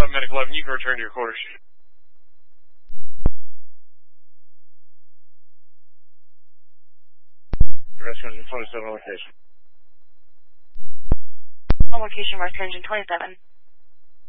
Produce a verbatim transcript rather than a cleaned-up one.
twenty-seven, Medic eleven, you can return to your quarters. Rescue engine twenty-seven on location. On location, rescue engine twenty-seven.